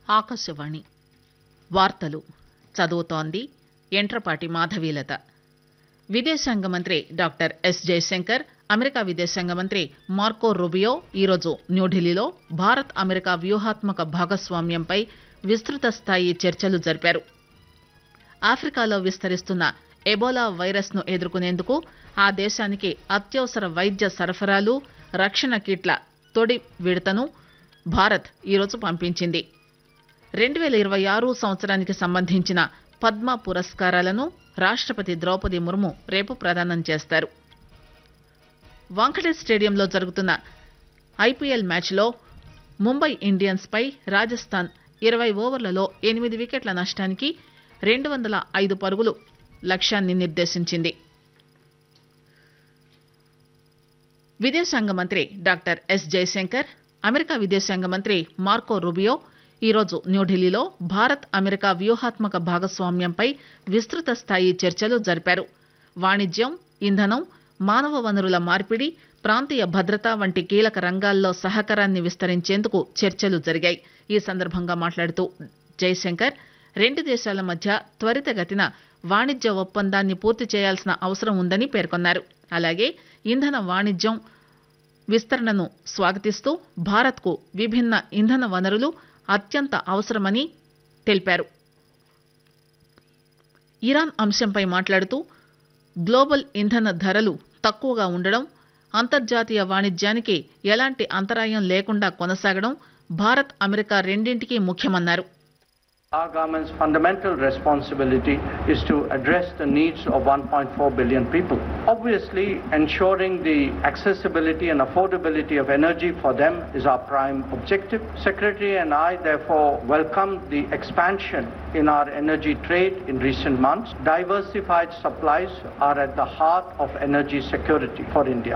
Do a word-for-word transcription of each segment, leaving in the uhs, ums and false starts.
ఆకాశవాణి వార్తలు చదువుతోంది యంట్రపాటి మాధవీలత. విదేశాంగ మంత్రి డాక్టర్ ఎస్ జయశంకర్, అమెరికా విదేశాంగ మంత్రి మార్కో రూబియో ఈరోజు న్యూఢిల్లీలో భారత్ అమెరికా వ్యూహాత్మక భాగస్వామ్యంపై విస్తృత స్థాయి చర్చలు జరిపారు. ఆఫ్రికాలో విస్తరిస్తున్న ఎబోలా వైరస్ ను ఎదుర్కొనేందుకు ఆ దేశానికి అత్యవసర వైద్య సరఫరాలు, రక్షణ కిట్ల తొలి విడతను భారత్ ఈరోజు పంపించింది. రెండు పేల ఇరవై ఆరు సంవత్సరానికి సంబంధించిన పద్మ పురస్కారాలను రాష్టపతి ద్రౌపది ముర్ము రేపు ప్రదానం చేస్తారు. వాంఖడే స్టేడియంలో జరుగుతున్న ఐపీఎల్ మ్యాచ్లో ముంబై ఇండియన్స్ పై రాజస్థాన్ ఇరవై ఓవర్లలో ఎనిమిది వికెట్ల నష్టానికి రెండు వందల ఐదు పరుగులు లక్ష్యాన్ని నిర్దేశించింది. విదేశాంగ మంత్రి డాక్టర్ ఎస్ జయశంకర్, అమెరికా విదేశాంగ మంత్రి మార్కో రూబియో ఈరోజు న్యూఢిల్లీలో భారత్ అమెరికా వ్యూహాత్మక భాగస్వామ్యంపై విస్తృత స్థాయి చర్చలు జరిపారు. వాణిజ్యం, ఇంధనం, మానవ వనరుల మార్పిడి, ప్రాంతీయ భద్రత వంటి కీలక రంగాల్లో సహకారాన్ని విస్తరించేందుకు చర్చలు జరిగాయి. ఈ సందర్భంగా మాట్లాడుతూ జయశంకర్ రెండు దేశాల మధ్య త్వరితగతిన వాణిజ్య ఒప్పందాన్ని పూర్తి చేయాల్సిన అవసరం ఉందని పేర్కొన్నారు. అలాగే ఇంధన వాణిజ్యం విస్తరణను స్వాగతిస్తూ భారత్కు విభిన్న ఇంధన వనరులు అత్యంత అవసరమని తెలిపారు. ఇరాన్ అంశంపై మాట్లాడుతూ గ్లోబల్ ఇంధన ధరలు తక్కువగా ఉండడం, అంతర్జాతీయ వాణిజ్యానికి ఎలాంటి అంతరాయం లేకుండా కొనసాగడం భారత్ అమెరికా రెండింటికీ ముఖ్యమన్నారు. Our government's fundamental responsibility is to address the needs of one point four billion people. Obviously, ensuring the accessibility and affordability of energy for them is our prime objective. Secretary and I therefore welcome the expansion in our energy trade in recent months. Diversified supplies are at the heart of energy security for India.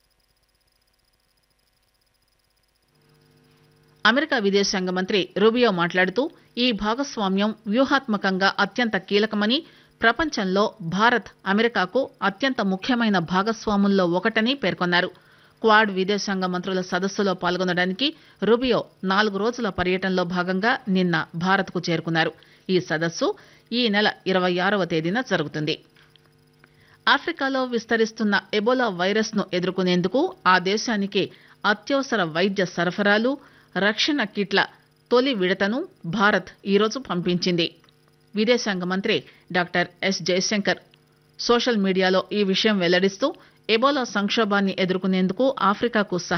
America విదేశాంగ మంత్రి Rubio మాట్లాడుతూ ఈ భాగస్వామ్యం వ్యూహాత్మకంగా అత్యంత కీలకమని, ప్రపంచంలో భారత్ అమెరికాకు అత్యంత ముఖ్యమైన భాగస్వాముల్లో ఒకటని పేర్కొన్నారు. క్వాడ్ విదేశాంగ మంత్రుల సదస్సులో పాల్గొనడానికి రూబియో నాలుగు రోజుల పర్యటనలో భాగంగా నిన్న భారత్కు చేరుకున్నారు. ఈ సదస్సు ఈ నెల ఇరవై ఆరవ తేదీన జరుగుతుంది. ఆఫ్రికాలో విస్తరిస్తున్న ఎబోలా వైరస్ ను ఎదుర్కొనేందుకు ఆ దేశానికి అత్యవసర వైద్య సరఫరాలు, రక్షణ కిట్ల తొలి విడతను భారత్ ఈరోజు పంపించింది. విదేశాంగ మంత్రి డాక్టర్ ఎస్ జయశంకర్ సోషల్ మీడియాలో ఈ విషయం వెల్లడిస్తూ ఎబోలా సంక్షోభాన్ని ఎదుర్కొనేందుకు ఆఫ్రికాకు